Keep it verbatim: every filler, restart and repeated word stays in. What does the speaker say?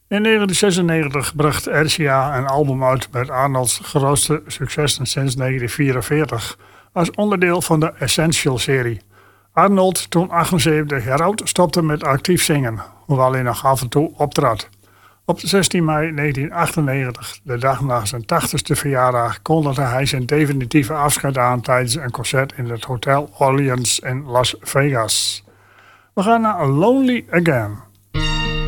In negentien zesennegentig bracht R C A een album uit met Arnold's grootste successen sinds negentien vierenveertig als onderdeel van de Essential-serie. Arnold, toen achtenzeventig jaar oud, stopte met actief zingen, hoewel hij nog af en toe optrad. Op zestien mei negentien achtennegentig, de dag na zijn tachtigste verjaardag, kondigde hij zijn definitieve afscheid aan tijdens een concert in het Hotel Orleans in Las Vegas. We gaan naar Lonely Again.